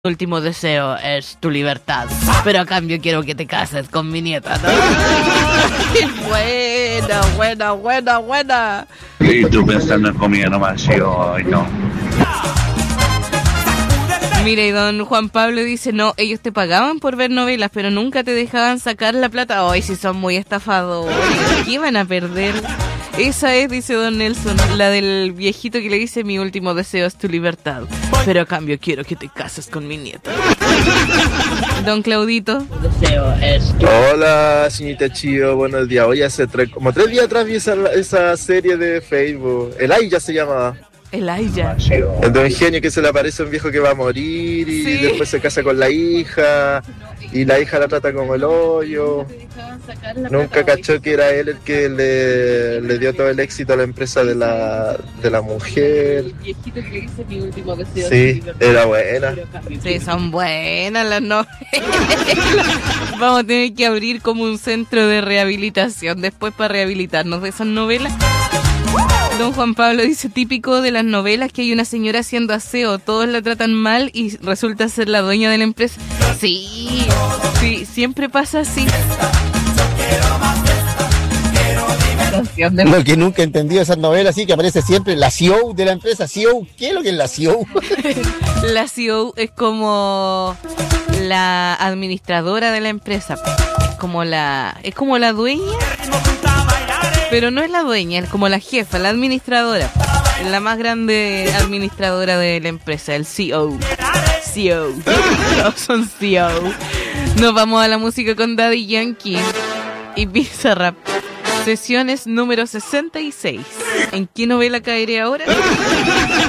último deseo es tu libertad, pero a cambio quiero que te cases con mi nieta, ¿no? Buena. Y tú pensando en comida nomás, yo, ay no. Mire, y don Juan Pablo dice, no, ellos te pagaban por ver novelas, pero nunca te dejaban sacar la plata. Ay, si son muy estafadores, ¿qué van a perder? Esa es, dice don Nelson, la del viejito que le dice, mi último deseo es tu libertad, pero a cambio quiero que te cases con mi nieta. Don Claudito. Hola, señorita Chío, buenos días. Hoy hace como 3 días atrás vi esa serie de Facebook. El Ay ya se llamaba. Elijah. El don Genio que se le aparece un viejo que va a morir y Sí. después se casa con la hija y la hija la trata como el hoyo. Nunca cachó que era él el que le dio todo el éxito a la empresa de la mujer. Sí, era buena. Sí, son buenas las novelas. Vamos a tener que abrir como un centro de rehabilitación después para rehabilitarnos de esas novelas. Don Juan Pablo dice, típico de las novelas que hay una señora haciendo aseo, todos la tratan mal y resulta ser la dueña de la empresa. Sí, siempre pasa así. Lo que nunca he entendido esas novelas, sí, que aparece siempre la CEO de la empresa. CEO, ¿qué es lo que es la CEO? La CEO es como la administradora de la empresa. Es como la dueña, pero no es la dueña, es como la jefa, la administradora. Es la más grande administradora de la empresa, el CEO. No, son CEO. Nos vamos a la música con Daddy Yankee y Bizarrap. Sesiones número 66. ¿En qué novela caeré ahora?